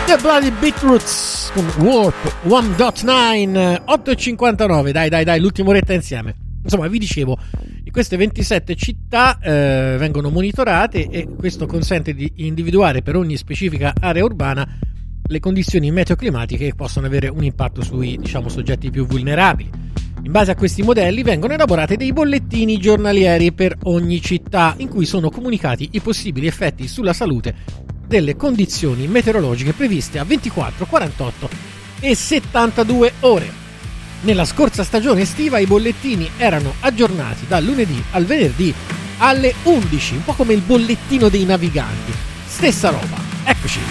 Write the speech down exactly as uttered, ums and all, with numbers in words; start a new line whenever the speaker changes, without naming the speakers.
The Bloody Beetroots con Warp uno punto nove, otto e cinquantanove, dai dai dai, l'ultima oretta insieme. Insomma, vi dicevo, queste ventisette città eh, vengono monitorate e questo consente di individuare per ogni specifica area urbana le condizioni meteoclimatiche che possono avere un impatto sui, diciamo, soggetti più vulnerabili. In base a questi modelli vengono elaborati dei bollettini giornalieri per ogni città in cui sono comunicati i possibili effetti sulla salute delle condizioni meteorologiche previste a ventiquattro, quarantotto e settantadue ore. Nella scorsa stagione estiva i bollettini erano aggiornati dal lunedì al venerdì alle undici, un po' come il bollettino dei naviganti. Stessa roba, eccoci.